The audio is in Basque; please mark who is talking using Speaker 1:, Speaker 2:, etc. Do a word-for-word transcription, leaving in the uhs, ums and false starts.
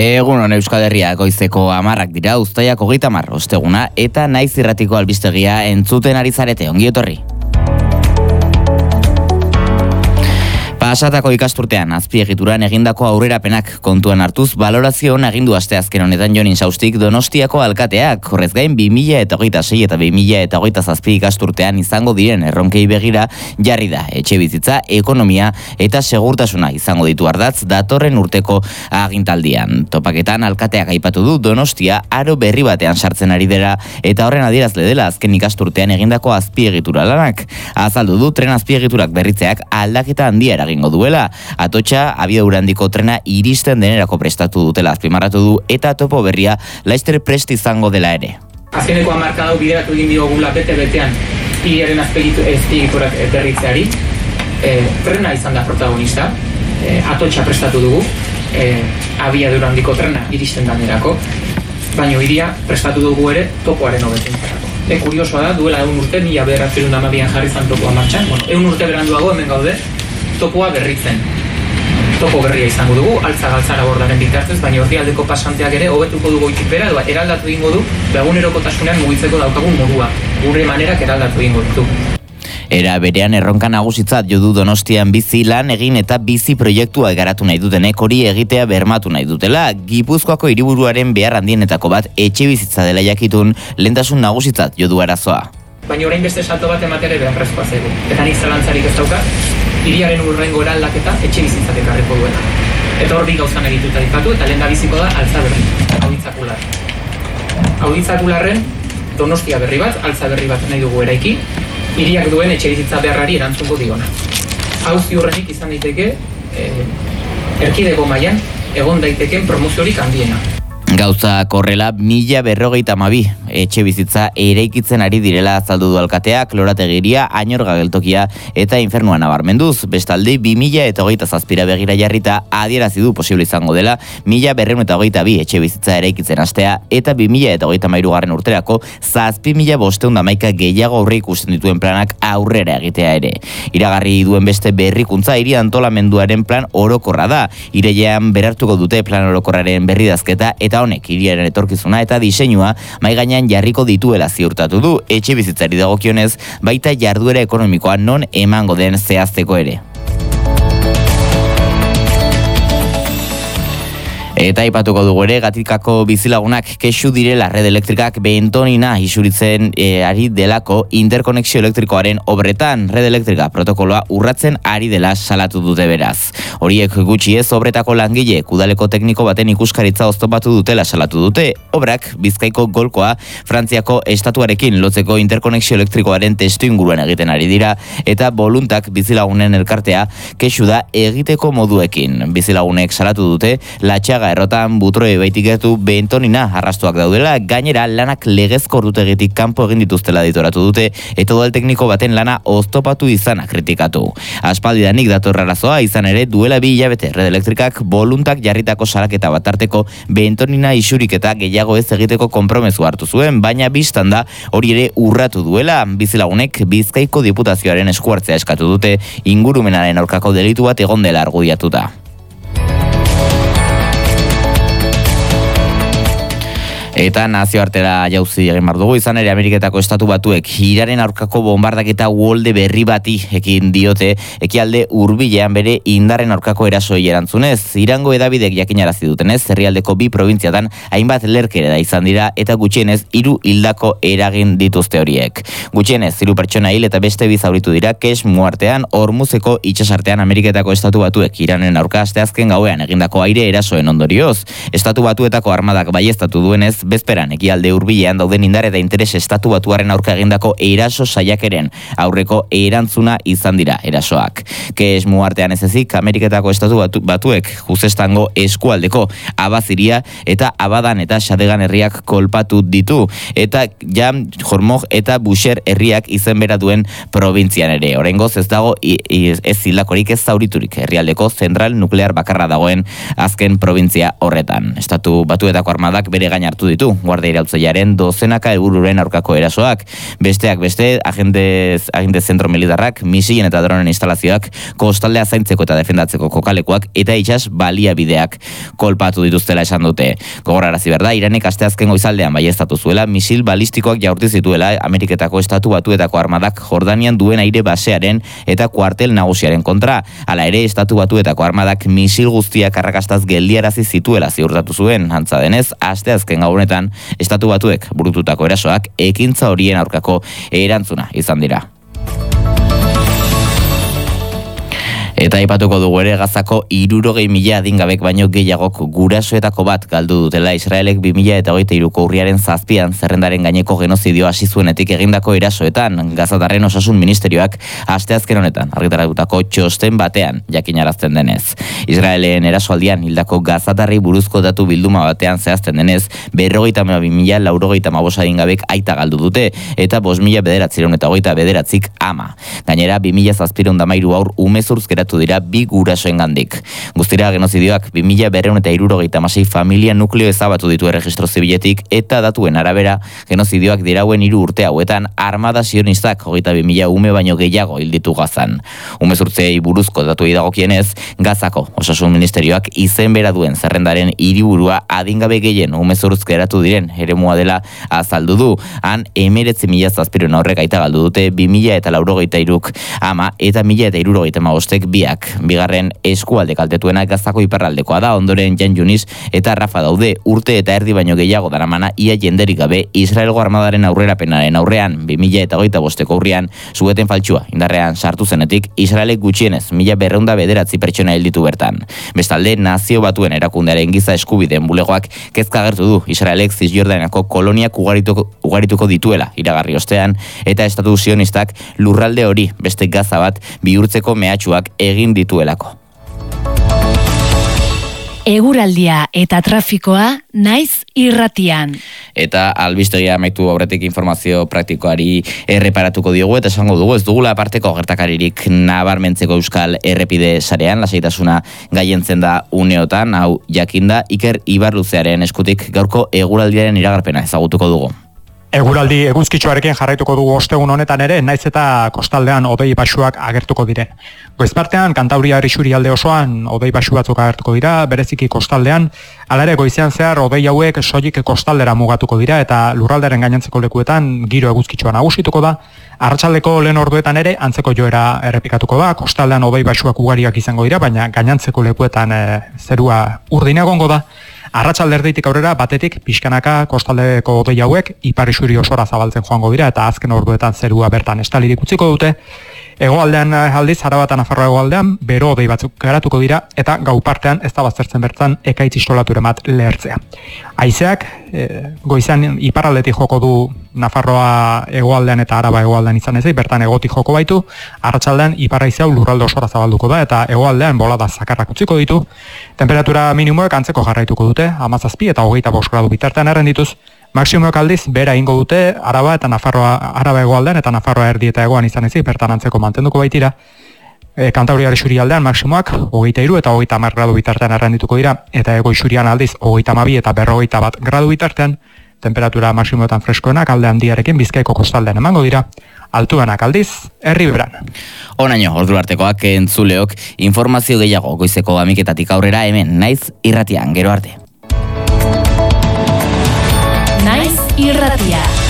Speaker 1: Egunon Euskal Herria goizeko hamarrak dira, uztaiak hogeita hamar osteguna eta Naiz Irratiko albistegia entzuten ari zarete, ongi etorri. Pasatako ikasturtean azpiegituran egindako aurrerapenak kontuan hartuz balorazio ona egin du asteazken honetan Jon Insaustik Donostiako alkateak. Horrez gain bi mila hogeita sei eta bi mila hogeita zazpi ikasturtean izango diren erronkei begira jarri da etxebizitza, ekonomia eta segurtasuna izango ditu ardatz datorren urteko agintaldian. Topaketan alkateak aipatu du Donostia aro berri batean sartzen ari dela eta horren adierazle dela azken ikasturtean egindako azpiegitura lanak. Azaldu du tren azpiegiturak berritzeak aldaketa handia eragingo duela. Atotxa abiadura handiko trena iristen denerako prestatu dutela azpimarratu du eta topo berria Laster prest izango dela ere.
Speaker 2: Azkeneko hamarkada hau bideratu egin diogula bete-betean hiriaren azpiegiturak berritzeari. E, trena izan da protagonista, e, Atotxa prestatu dugu, e, abiadura handiko trena iristen denerako, baina hiria prestatu dugu ere topoaren hobekuntzarako. E, kuriosoa da, duela egun urte, mila bederatziehun eta hamabian jarri zan topoa martxan, bueno, egun urte beranduago hemen gaude, topoa berritzen. Topo berria izango dugu, altza-galtzara bordaren bitartez, baina orrialdeko pasanteak ere hobetuko dugu goitik bera, edo eraldatu egingo du, egunerokotasunean mugitzeko daukagun modua. Gure manerak eraldatu egingo ditu.
Speaker 1: Era berean erronka nagusitzat jo du Donostian bizi lan egin eta bizi proiektua garatu nahi dutenek hori egitea bermatu nahi dutela. Gipuzkoako hiriburuaren behar handienetako bat etxebizitza dela jakitun lehentasun nagusitzat jo du arazoa.
Speaker 2: Baina orain beste salto bat ematere beharrezkoa zaigu. Eta nik zalantzarik ez daukat, hiriaren urrengo eraldaketa etxe bizitzak ekarriko duena. Eta hor bi gauzan egituta dipatu eta lehen da biziko da altza berri, auditzakular. Auditzakularren Donostia berri bat, altza berri bat nahi dugu eraiki, hiriak duen etxe bizitza beharrari erantzungo diona. Hau ziurrenik izan daiteke, eh, erkidego mailan egon daiteken promoziorik handiena.
Speaker 1: Gauza korrela mila berrogeita hamabi etxe bizitza eraikitzen ari direla azaldu du alkateak, lorategiria, Añorga geltokia eta infernua nabarmenduz. Bestalde bi mila hogeita zazpira begira jarrita adierazi du posible izango dela mila berrehun eta hogeita bi etxe bizitza eraikitzen hastea eta bi mila hogeita hamairugarren urterako zazpi mila bostehun eta hamaika gehiago aurre ikusten dituen planak aurrera egitea ere. Iragarri duen beste berrikuntza hiri antolamenduaren plan orokorra da. Irailean berartuko dute plan orokorraren berridazketa eta honek hiriaren etorkizuna eta diseinua mai gainean jarriko dituela ziurtatu du. Etxe bizitzari dagokionez baita jarduera ekonomikoa non emango den zehazteko ere. Eta aipatuko dugu ere, Gatikako bizilagunak kexu direla Red Elektrikak bentonina isuritzen e, ari delako interkonexio elektrikoaren obretan. Red Elektrika protokoloa urratzen ari dela salatu dute beraz. Horiek gutxi ez obretako langile udaleko tekniko baten ikuskaritza oztopatu dutela salatu dute. Obrak Bizkaiko golkoa Frantziako estatuarekin lotzeko interkonexio elektrikoaren testu inguruan egiten ari dira eta voluntak bizilagunen elkartea kexu da egiteko moduekin. Bizilagunek salatu dute Latxaga errotan butroe baitik gertu bentonina arrastuak daudela, gainera lanak legezko ordutegitik kanpo egin dituztela ditoratu dute eta udal tekniko baten lana oztopatu izana kritikatu. Aspaldidanik dator arazoa izan ere duela bi hilabete Red Elektrikak voluntak jarritako salaketa bat arteko bentonina isuriketa gehiago ez egiteko konpromezu hartu zuen, baina bistan da hori ere urratu duela. Bizilagunek Bizkaiko diputazioaren eskuartzea eskatu dute ingurumenaren aurkako delitu bat egon dela argudiatuta. Eta nazioartera jauzi egin behar dugu, izan ere Ameriketako estatu batuek hiraren aurkako bombardaketa uholde berri bati ekin diote, ekialde hurbilean bere indarren aurkako erasoi erantzunez. Irango hedabidek jakinarazi dutenez, herrialdeko bi probintziatan hainbat lerkere da izan dira eta gutxienez hiru hildako eragin dituzte horiek. Gutxienez hiru pertsona hil eta beste bi zauritu dira Kesh muartean Hormuzeko itsasartean Ameriketako estatu batuek Iranen aurka asteazken gauean egindako aire erasoen ondorioz. Estatu batuetako armadak baieztatu duenez, bezperan ekialde hurbilean dauden indar eta interes estatu batuaren aurka egindako eraso saiakeren aurreko erantzuna izan dira erasoak. Kesh muartean ez ezik Ameriketako estatu batu, batuek Juzestango eskualdeko Abaziria eta Abadan eta Xadegan herriak kolpatu ditu eta Jam, Hormog eta Busher herriak izen bera duen probintzian ere. Oraingoz ez dago ez hildakorik ez zauriturik herrialdeko zentral nuklear bakarra dagoen azken probintzia horretan. Estatu batuetako armadak bere gain hartu ditu ditu guardia iraultzailearen dozenaka helbururen aurkako erasoak. Besteak beste, agente, agente zentro militarrak, misilen eta dronen instalazioak, kostaldea zaintzeko eta defendatzeko kokalekuak eta itsas baliabideak kolpatu dituztela esan dute. Gogorarazi berda, Iranek asteazken goizaldean baieztatu zuela misil balistikoak jaurti zituela Ameriketako Estatu Batuetako armadak Jordanian duen aire basearen eta kuartel nagusiaren kontra. Hala ere, Estatu Batuetako armadak misil guztiak arrakastaz geldiarazi zituela ziurtatu zuen. Antza denez, asteazken gaunetan Estatu Batuek burututako erasoak ekintza horien aurkako erantzuna izan dira. Eta aipatuko dugu ere Gazako hirurogei mila adingabek baino gehiagok gurasoetako bat galdu dutela Israelek bi mila hogeita hiruko urriaren zazpian zerrendaren gaineko genozidio hasi zuenetik egindako erasoetan. Gazatarren osasun ministerioak asteazken honetan argitaratutako txosten batean jakinarazten denez. Israelen erasoaldian hildako gazatarrei buruzko datu bilduma batean zehazten denez, berrogeita hamabi mila laurogeita hamabost adingabek aita galdu dute eta bost mila bederatziehun eta hogeita bederatzik ama. Gainera, bi mila zazpiehun eta hamairu haur umezurtz geratu dira bi gurasoengandik. Guztira genozidioak bi mila berrehun eta hirurogeita hamasei familia nukleo ezabatu ditu erregistro zibiletik eta datuen arabera genozidioak dirauen hiru urte hauetan armada sionistak hogeita bi mila ume baino gehiago hilditu Gazan. Umezurtzei buruzko datuei dagokienez, Gazako osasun ministerioak izen bera duen zerrendaren hiriburua adingabe gehien umezurtz geratu diren eremua dela azaldu du. Han hemeretzi mila zazpiehun horrek aita galdu dute bi mila eta laurogeita hiruk ama eta mila eta hirurogeita hamabostek biak. Bigarren eskualde kaltetuena Gazako iparraldekoa da, ondoren Jan Yunis eta Rafa daude. Urte eta erdi baino gehiago daramana ia jenderik gabe Israelgo armadaren aurrerapenaren aurrean bi mila eta hogeita bosteko urrian sugeten faltsua indarrean sartu zenetik Israelek gutxienez mila berrehun eta bederatzi pertsona hilditu bertan. Bestalde, Nazio Batuen erakundearen giza eskubideen bulegoak kezka agertu du Israelek Zisjordanako koloniak ugarituko, ugarituko dituela iragarri ostean eta estatu sionistak lurralde hori beste Gaza bat bihurtzeko mehatxuak egin dituelako.
Speaker 3: Eguraldia eta trafikoa naiz irratian.
Speaker 1: Eta albistegia amaitu aurretik informazio praktikoari erreparatuko diogu eta esango dugu ez dugula aparteko gertakaririk nabarmentzeko euskal errepide sarean, lasaitasuna gaientzen da uneotan, hau jakinda Iker Ibarluzearen eskutik gaurko eguraldiaren iragarpena ezagutuko dugu.
Speaker 4: Eguraldi eguzkitsuarekin jarraituko dugu ostegun honetan ere, naiz eta kostaldean hodei basuak agertuko diren. Goizpartean, Kantauria isurialde osoan hodei basu batzuk agertuko dira, bereziki kostaldean, hala ere goizean zehar hodei hauek soilik kostaldera mugatuko dira eta lurralderen gainontzeko lekuetan giro eguzkitsua nagusituko da. Arratsaldeko lehen orduetan ere antzeko joera errepikatuko da, kostaldean hodei basuak ugariak izango dira, baina gainontzeko lekuetan e, zerua urdin egongo da. Arratsalde erdeitik aurrera batetik pixkanaka kostaldeko hodei hauek ipar isuri osora zabaltzen joango dira eta azken orduetan zerua bertan estalirik utziko dute. Hegoaldean aldiz, Araba eta Nafarroa hegoaldean bero hodei batzuk garatuko dira eta gau partean ez da baztertzen bertan ekaitz istolature bat lehertzea. Haizeak e, goizan iparraldetik joko du Nafarroa hegoaldean eta Araba hegoaldean izan ezik, bertan egotik joko baitu, arratsaldean ipar haizea lurralde osora zabalduko da eta hegoaldean bolada zakarrak utziko ditu. Temperatura minimoek antzeko jarraituko dute, hamazazpi eta hogeita bost gradu bitartean errendituz. Maximoek aldiz bera ingo dute Araba eta Nafarroa, Araba hegoaldean eta Nafarroa erdi eta hegoan izan ezik, bertan antzeko mantenduko baitira. E, Kantauriar isurialdean maximoak hogeita hiru eta hogeita hamar gradu bitartean errendituko dira eta hego isurian aldiz hogeita hamabi eta berrogeita bat gradu bitartean. Temperatura maximoetan freskoenak alde handiarekin Bizkaiko kostaldean emango dira, altuanak aldiz Erriberan.
Speaker 1: Onaino, ordu artekoak entzuleok, informazio gehiago goizeko amiketatik aurrera hemen naiz irratian, gero arte.
Speaker 3: Naiz irratia.